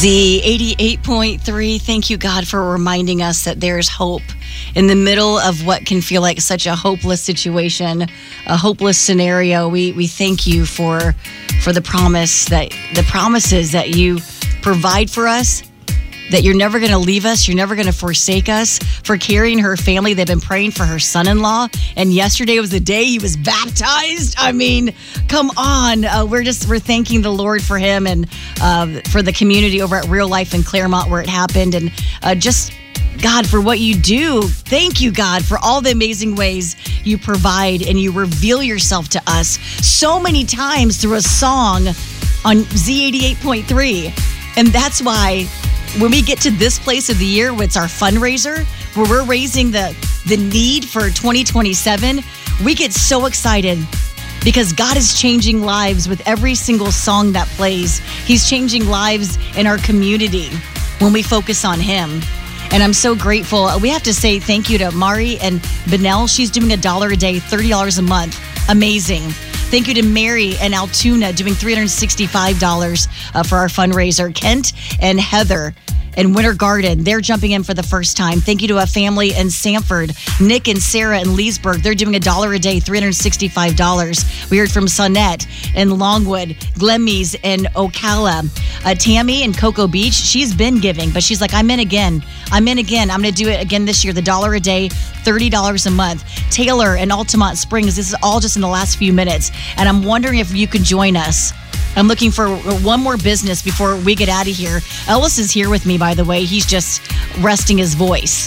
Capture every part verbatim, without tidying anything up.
Z eighty-eight point three, thank you, God, for reminding us that there's hope in the middle of what can feel like such a hopeless situation, a hopeless scenario. We we thank you for for the promise that the promises that you provide for us, that you're never going to leave us, you're never going to forsake us, for carrying her family. They've been praying for her son-in-law, and yesterday was the day he was baptized. I mean, come on. Uh, we're just, we're thanking the Lord for him and uh, for the community over at Real Life in Claremont where it happened, and uh, just, God, for what you do. Thank you, God, for all the amazing ways you provide and you reveal yourself to us so many times through a song on Z eighty-eight point three. And that's why when we get to this place of the year, where it's our fundraiser, where we're raising the, the need for twenty twenty-seven, we get so excited because God is changing lives with every single song that plays. He's changing lives in our community when we focus on Him. And I'm so grateful. We have to say thank you to Mari and Benel. She's doing a dollar a day, thirty dollars a month. Amazing. Thank you to Mary and Altoona doing three hundred sixty-five dollars uh, for our fundraiser. Kent and Heather and Winter Garden, they're jumping in for the first time. Thank you to a family in Sanford, Nick and Sarah in Leesburg. They're doing a dollar a day, three hundred sixty-five dollars. We heard from Sonette in Longwood, Glemmies in Ocala, uh, Tammy in Cocoa Beach. She's been giving, but she's like, I'm in again. I'm in again. I'm going to do it again this year. The dollar a day, thirty dollars a month. Taylor in Altamont Springs. This is all just in the last few minutes. And I'm wondering if you could join us. I'm looking for one more business before we get out of here. Ellis is here with me, by the way. He's just resting his voice.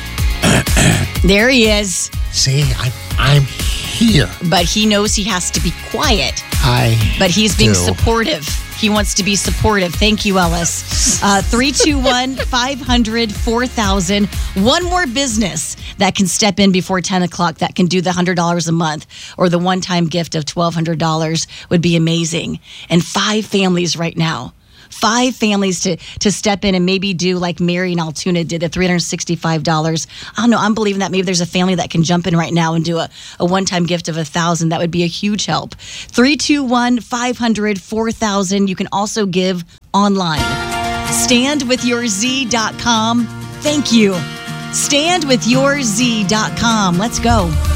There he is. See, I, I'm here. But he knows he has to be quiet. I But he's being do. supportive. He wants to be supportive. Thank you, Ellis. Uh, three two one, five hundred, four thousand. One more business that can step in before ten o'clock that can do the one hundred dollars a month or the one-time gift of twelve hundred dollars would be amazing. And five families right now. Five families to to step in and maybe do like Mary and Altoona did, the three hundred sixty-five dollars. I don't know. I'm believing that maybe there's a family that can jump in right now and do a, a one-time gift of one thousand dollars. That would be a huge help. three two one, five hundred, four thousand. You can also give online. stand with your z dot com. Thank you. stand with your z dot com. Let's go.